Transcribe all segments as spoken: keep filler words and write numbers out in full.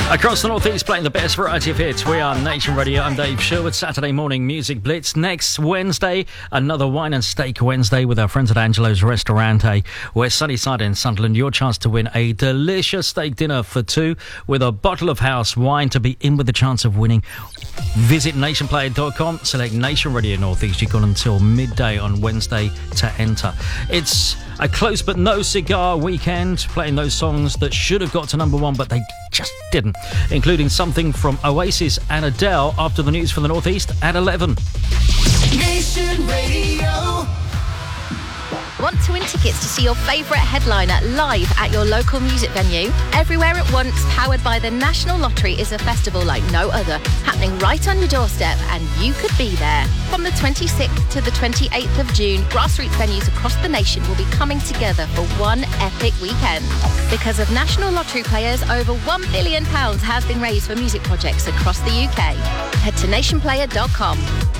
Across the Northeast, playing the best variety of hits. We are Nation Radio. I'm Dave Sherwood. Saturday morning music blitz. Next Wednesday, another wine and steak Wednesday with our friends at Angelo's Ristorante. We're Sunnyside in Sunderland. Your chance to win a delicious steak dinner for two with a bottle of house wine to be in with the chance of winning. Visit nation player dot com. Select Nation Radio Northeast. You've got until midday on Wednesday to enter. It's a close but no cigar weekend, playing those songs that should have got to number one, but they just didn't, including something from Oasis and Adele after the news from the Northeast at eleven. Nation Radio. Want to win tickets to see your favourite headliner live at your local music venue? Everywhere at Once, powered by the National Lottery, is a festival like no other, happening right on your doorstep, and you could be there. From the twenty-sixth to the twenty-eighth of June, grassroots venues across the nation will be coming together for one epic weekend. Because of National Lottery players, over one billion pounds has been raised for music projects across the U K. Head to nation player dot com.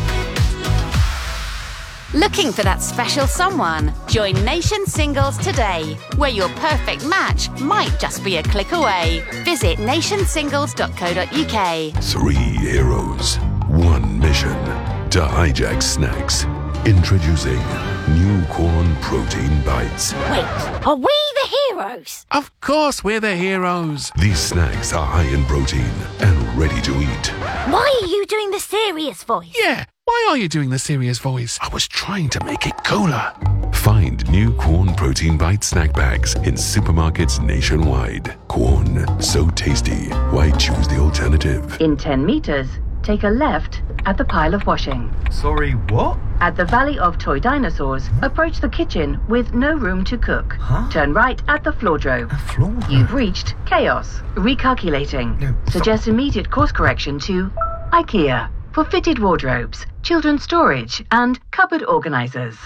Looking for that special someone? Join Nation Singles today, where your perfect match might just be a click away. Visit nation singles dot co dot uk. Three heroes, one mission: to hijack snacks. Introducing new corn protein bites. Wait, are we the heroes? Of course we're the heroes. These snacks are high in protein and ready to eat. Why are you doing the serious voice? Yeah, why are you doing the serious voice? I was trying to make it cooler. Find new Corn Protein Bite snack bags in supermarkets nationwide. Corn, so tasty. Why choose the alternative? In ten meters, take a left at the pile of washing. Sorry, what? At the Valley of Toy Dinosaurs, approach the kitchen with no room to cook. Huh? Turn right at the floordrome. A floor? You've reached chaos. Recalculating. No, Suggest immediate course correction to IKEA for fitted wardrobes, children's storage, and cupboard organizers.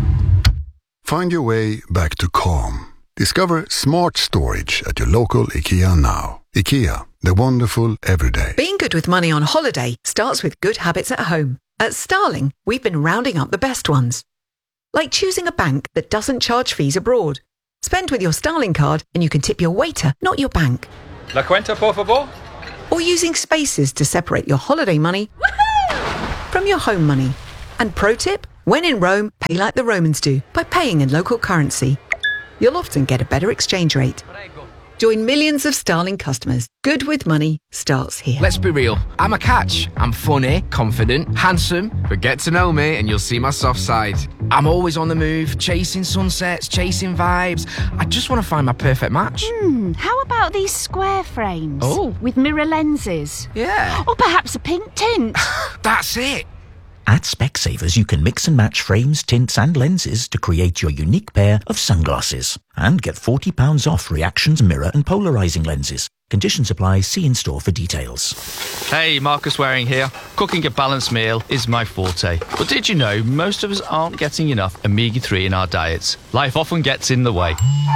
Find your way back to calm. Discover smart storage at your local IKEA now. IKEA, the wonderful everyday. Being good with money on holiday starts with good habits at home. At Starling, we've been rounding up the best ones. Like choosing a bank that doesn't charge fees abroad. Spend with your Starling card and you can tip your waiter, not your bank. La cuenta, por favor? Or using spaces to separate your holiday money from your home money. And pro tip, when in Rome, pay like the Romans do, by paying in local currency. You'll often get a better exchange rate. Join millions of Starling customers. Good with money starts here. Let's be real. I'm a catch. I'm funny, confident, handsome, but get to know me and you'll see my soft side. I'm always on the move, chasing sunsets, chasing vibes. I just want to find my perfect match. Hmm, how about these square frames? Oh. With mirror lenses? Yeah. Or perhaps a pink tint? That's it. At Specsavers, you can mix and match frames, tints and lenses to create your unique pair of sunglasses. And get forty pounds off Reactions mirror and polarising lenses. Conditions apply. See in-store for details. Hey, Marcus Waring here. Cooking a balanced meal is my forte. But did you know most of us aren't getting enough omega three in our diets? Life often gets in the way.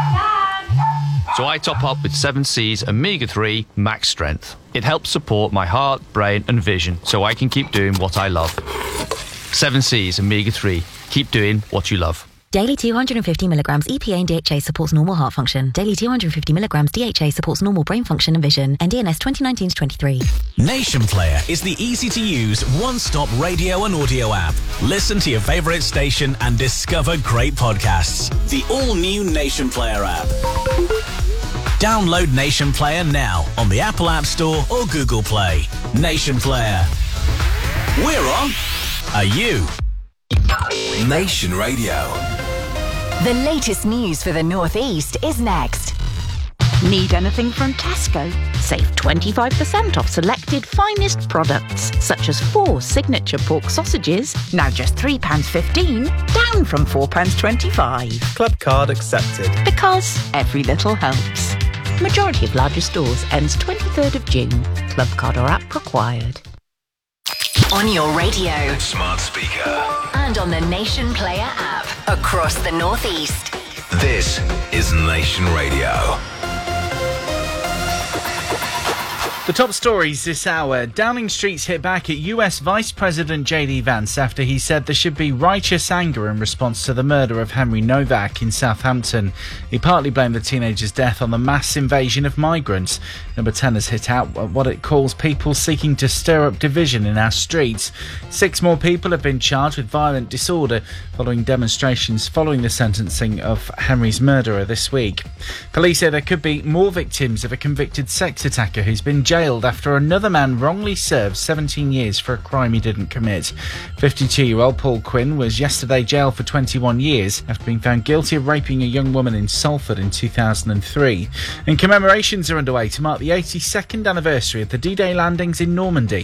So I top up with seven C's omega three Max Strength. It helps support my heart, brain and vision so I can keep doing what I love. seven C's omega three. Keep doing what you love. Daily two hundred fifty milligrams E P A and D H A supports normal heart function. Daily two hundred fifty milligrams D H A supports normal brain function and vision. N D N S twenty nineteen to twenty-three. Nation Player is the easy-to-use, one-stop radio and audio app. Listen to your favourite station and discover great podcasts. The all-new Nation Player app. Download Nation Player now on the Apple App Store or Google Play. Nation Player. We're on. Are you? Nation Radio. The latest news for the Northeast is next. Need anything from Tesco? Save twenty-five percent off selected finest products, such as four signature pork sausages, now just three pounds fifteen, down from four pounds twenty-five. Club card accepted. Because every little helps. Majority of larger stores ends twenty-third of June. Club card or app required. On your radio. Smart speaker. And on the Nation Player app. Across the Northeast. This is Nation Radio. The top stories this hour. Downing Street's hit back at U S Vice President J D Vance after he said there should be righteous anger in response to the murder of Henry Novak in Southampton. He partly blamed the teenager's death on the mass invasion of migrants. Number ten has hit out what it calls people seeking to stir up division in our streets. Six more people have been charged with violent disorder following demonstrations following the sentencing of Henry's murderer this week. Police say there could be more victims of a convicted sex attacker who's been jailed after another man wrongly served seventeen years for a crime he didn't commit. fifty-two-year-old Paul Quinn was yesterday jailed for twenty-one years after being found guilty of raping a young woman in Salford in two thousand three. And commemorations are underway to mark the eighty-second anniversary of the D-Day landings in Normandy.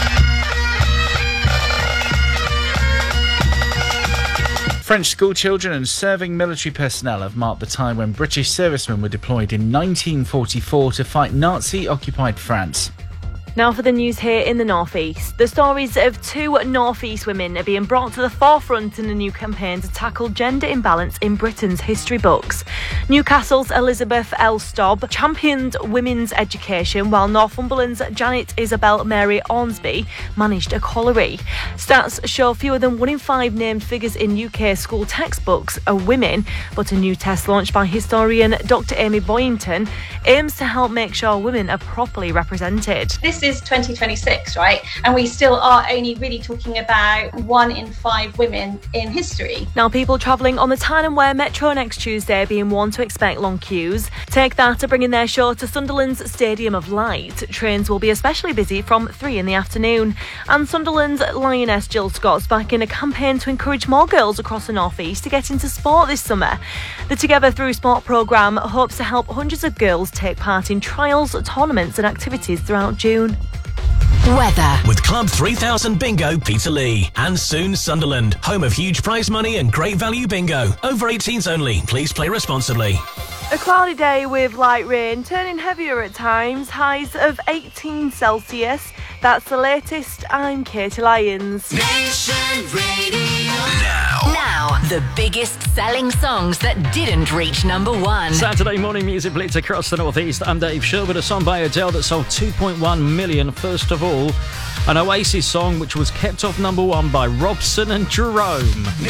French schoolchildren and serving military personnel have marked the time when British servicemen were deployed in nineteen forty-four to fight Nazi-occupied France. Now for the news here in the North East. The stories of two North East women are being brought to the forefront in a new campaign to tackle gender imbalance in Britain's history books. Newcastle's Elizabeth Elstob championed women's education, while Northumberland's Janet Isabel Mary Ormsby managed a colliery. Stats show fewer than one in five named figures in U K school textbooks are women, but a new test launched by historian Doctor Amy Boynton aims to help make sure women are properly represented. This is twenty twenty-six, right? And we still are only really talking about one in five women in history. Now, people travelling on the Tyne and Wear Metro next Tuesday are being warned to expect long queues. Take that to bringing their show to Sunderland's Stadium of Light. Trains will be especially busy from three in the afternoon. And Sunderland's Lioness Jill Scott's back in a campaign to encourage more girls across the North East to get into sport this summer. The Together Through Sport programme hopes to help hundreds of girls take part in trials, tournaments and activities throughout June. Weather. With Club three thousand Bingo Peterlee. And soon Sunderland, home of huge prize money and great value bingo. Over eighteens only. Please play responsibly. A cloudy day with light rain, turning heavier at times, highs of eighteen Celsius. That's the latest. I'm Katie Lyons. Nation Radio. Now. Now, the biggest selling songs that didn't reach number one. Saturday morning music blitz across the North East. I'm Dave Sherwood. A song by Adele that sold two point one million. First of all, an Oasis song which was kept off number one by Robson and Jerome.